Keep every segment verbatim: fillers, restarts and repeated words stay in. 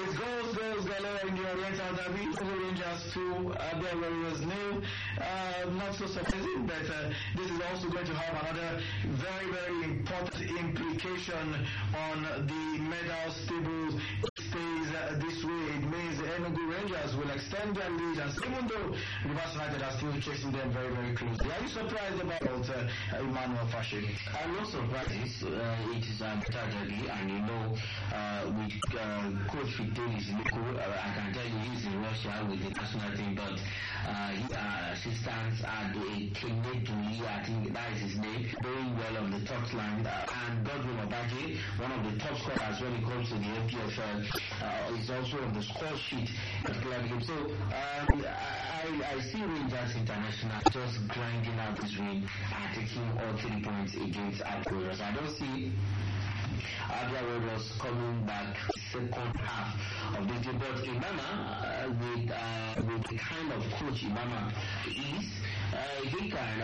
It's goals, goals galore in the Oriental Derby. Rangers two, Abia Warriors nil. Uh, not so surprising, but uh, this is also going to have another very, very important implication on the medal table. Stays uh, this way, it means the Enugu Rangers will extend their lead, and even though Rivers United are still chasing them very, very closely. Are you surprised about uh, Emmanuel Fashe? I'm not surprised. Uh, it is a better derby, and you know, uh, with uh, Coach Fidelis Nico, uh, I can tell you he's in Russia with the national team, but uh, he uh, assistants at the Keneduli, I think that is his name, doing well on the top line, uh, and Godwin Obaje, one of the top scorers when it comes to the N P F L. Uh, is also on the score sheet at club game. So um, I, I see Rangers International just grinding out this win and taking all three points against Warriors. I don't see Abia Warriors coming back second half of the game. But Imama, uh, with uh, with the kind of coach Imama is, uh, he can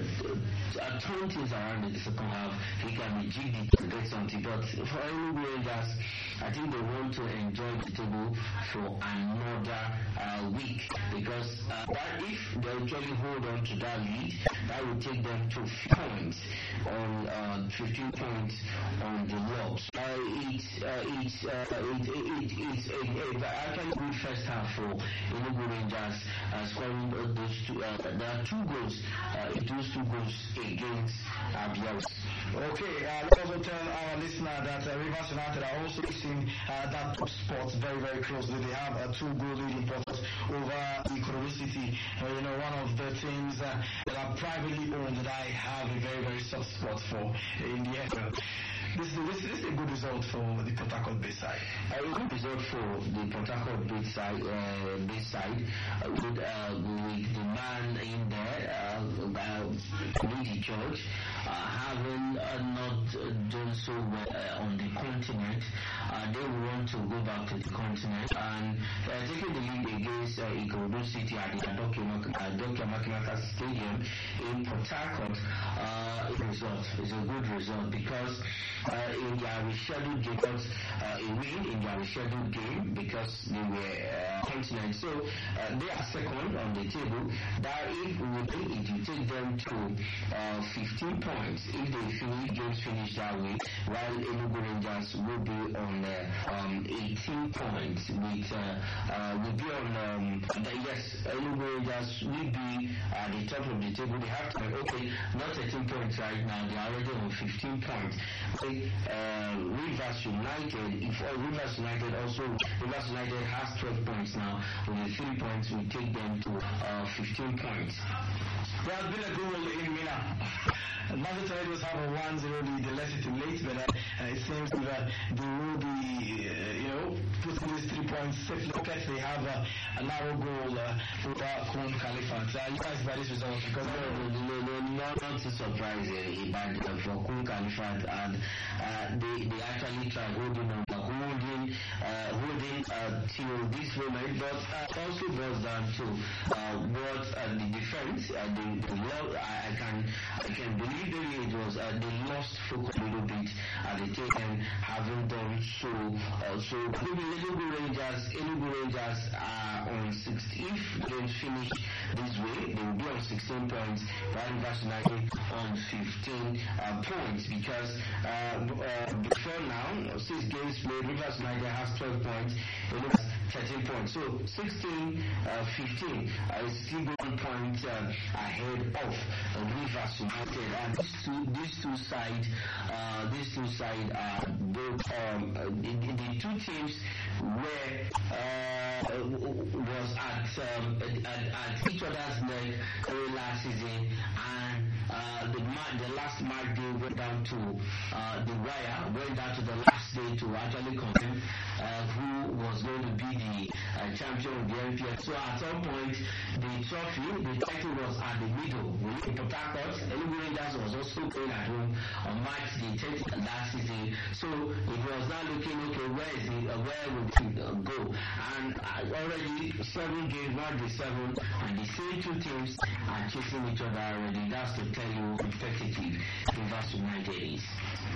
uh, uh, turn things around in the second half. He can be jiggy to get something. But for any Rangers, I think they want to enjoy the table for another uh, week, because uh, that if they actually hold on to that lead, that will take them to points on uh, fifteen points on the logs. Uh, it's uh, it's uh, it, it, it's a, a actually good first half for Enugu Rangers, uh, scoring those two. Uh, there are two goals. Uh, those two goals against Abia. Okay, uh, let's also tell our listener that uh, Rivers United are also seeing uh, that top spot very, very closely. They have a two-goal lead in Port over Ikorodu City. Uh, you know, one of the teams uh, that are privately owned that I have a very, very soft spot for in the F L. This is, this is a good result for the Port Harcourt Bayside. A good result for the Port Harcourt Bayside, uh, Bayside uh, with, uh, with the man in there, uh, uh, Luigi George, uh, having uh, not uh, done so well uh, on the continent. Uh, they want to go back to the continent, and uh, taking the lead against uh, Ikorodu City at the Adokia Makinaka Stadium in Port Harcourt. Uh, result is a good result, because uh, in their rescheduled game, got uh, a win in their rescheduled game because they were uh, continent. So uh, they are second on the table. That if we win, it will take them to uh, fifteen points if they finish games finish that way, while Enugu Rangers will be on uh, um, eighteen points with uh, uh, will be on um, the, yes, Enugu Rangers will be at the top of the table. They have to okay, not thirteen points right now. They are already on fifteen points. Okay, uh, Rivers United, if uh, Rivers United also Rivers United has twelve points now, with the three points will take them to uh, fifteen points. There has been a goal in Mina. Manchester United have a one zero lead. They left it too late, but uh, it seems that they will be, uh, you know, putting these three points safely. Look at they have uh, a narrow goal uh, over Kun Khalifat. Uh, you guys by this result because no, no, no, no, not, not to surprise uh, bad uh, for Kun Khalifat, and uh, they they actually tried holding on, uh, holding, uh, holding uh, till this moment, but uh, also goes down to uh, what uh, the defense, uh, the, the law, I, I can I can believe. It was uh, they lost focus a little bit at the tail end, having done so. Uh, so maybe Enugu Rangers, Enugu Rangers are on six. If games finish this way, they will be on sixteen points, while Rivers United on fifteen uh, points. Because uh, uh, before now, six games played, Rivers United has twelve points, Enugu has thirteen points. So sixteen, uh, fifteen uh, is still one point uh, ahead of uh, Rivers United. And these two, these two sides, uh, these two sides are both um, the, the two teams were uh, was at, um, at at each other's neck uh, last season, and uh, the the last match they went down to uh, the wire, went down to the last day to actually confirm uh, who was going to be the uh, champion of the N P F. So at some point, the trophy, the title was at the middle. In Port Harcourt, Enugu Rangers was also playing at home on March the tenth last season. So it was now looking, okay, where is it, uh, where would it uh, go? And uh, already seven games, one to seven, and the same two teams are chasing each other already. That's to tell you how competitive Rivers United is.